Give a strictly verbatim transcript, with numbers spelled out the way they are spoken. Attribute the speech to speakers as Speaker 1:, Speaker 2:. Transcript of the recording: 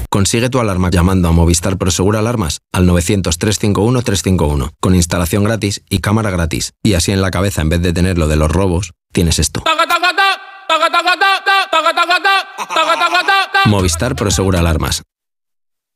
Speaker 1: Consigue tu alarma llamando a Movistar Prosegur Alarmas al novecientos, trescientos cincuenta y uno, trescientos cincuenta y uno, con instalación gratis y cámara gratis. Y así en la cabeza, en vez de tener lo de los robos, tienes esto. Movistar Prosegur Alarmas.